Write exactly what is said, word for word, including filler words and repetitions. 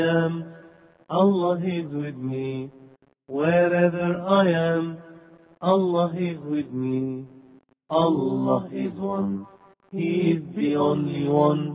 am, Allah is with me. Wherever I am, Allah is with me. Allah is one. He is the only one.